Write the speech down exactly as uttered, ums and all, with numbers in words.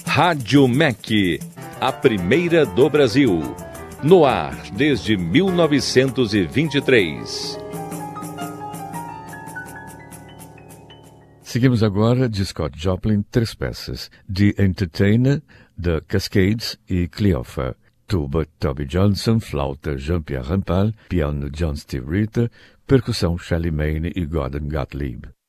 Rádio M E C, a primeira do Brasil. No ar desde mil novecentos e vinte e três. Seguimos agora de Scott Joplin, três peças: The Entertainer, The Cascades e Cleofa. Tuba Toby Johnson, flauta Jean-Pierre Rampal, piano John Steve Ritter, percussão Shelley Mayne e Gordon Gottlieb.